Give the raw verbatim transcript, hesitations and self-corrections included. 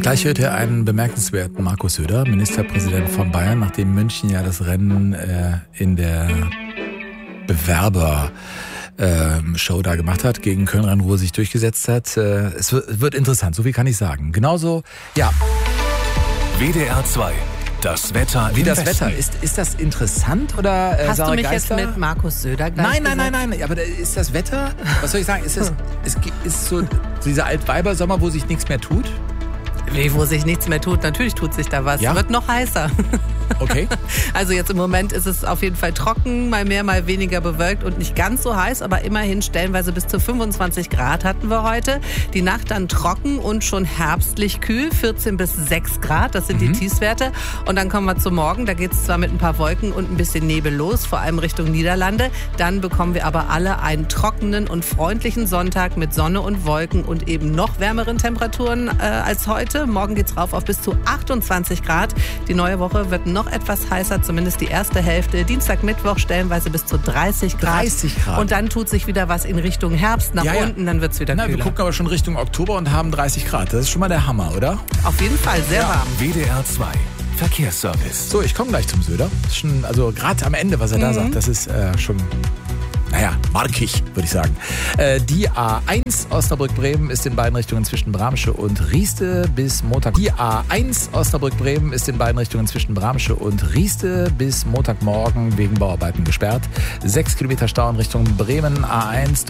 Gleich hört ihr einen bemerkenswerten Markus Söder, Ministerpräsident von Bayern, nachdem München ja das Rennen äh, in der Bewerber Ähm, Show da gemacht hat, gegen Köln-Rhein-Ruhr sich durchgesetzt hat. Äh, es wird, wird interessant, so viel kann ich sagen. Genauso, ja. W D R zwei, das Wetter Wie im das Westen. Wetter, ist, ist das interessant oder äh, Hast Sarah du mich Geisler? jetzt mit Markus Söder gleich Nein, nein, gesagt? nein, nein, aber da ist das Wetter, was soll ich sagen, ist das, es gibt- ist so dieser Altweiber-Sommer, wo sich nichts mehr tut? Nee, wo sich nichts mehr tut. Natürlich tut sich da was. Ja? Wird noch heißer. Okay. Also jetzt im Moment ist es auf jeden Fall trocken, mal mehr, mal weniger bewölkt und nicht ganz so heiß, aber immerhin stellenweise bis zu fünfundzwanzig Grad hatten wir heute. Die Nacht dann trocken und schon herbstlich kühl, vierzehn bis sechs Grad, das sind Mhm. die Tiefstwerte. Und dann kommen wir zum Morgen, da geht es zwar mit ein paar Wolken und ein bisschen Nebel los, vor allem Richtung Niederlande. Dann bekommen wir aber alle einen trockenen und freundlichen Sonntag mit Sonne und Wolken und eben noch wärmeren Temperaturen äh, als heute. Morgen geht's rauf auf bis zu achtundzwanzig Grad. Die neue Woche wird noch etwas heißer, zumindest die erste Hälfte. Dienstag, Mittwoch stellenweise bis zu dreißig Grad. dreißig Grad. Und dann tut sich wieder was in Richtung Herbst nach Ja, ja. unten, dann wird's wieder Na, wir kühler. gucken aber schon Richtung Oktober und haben dreißig Grad. Das ist schon mal der Hammer, oder? Auf jeden Fall sehr Ja. warm. W D R zwei, Verkehrsservice. So, ich komme gleich zum Söder. Das ist schon, also gerade am Ende, was er da sagt, das ist äh, schon, naja, markig, würde ich sagen. Äh, die A eins Osnabrück-Bremen ist in beiden Richtungen zwischen Bramsche und Rieste bis Montag. Die A eins Osnabrück-Bremen ist in beiden Richtungen zwischen Bramsche und Rieste bis Montagmorgen wegen Bauarbeiten gesperrt. Sechs Kilometer Stau in Richtung Bremen. A eins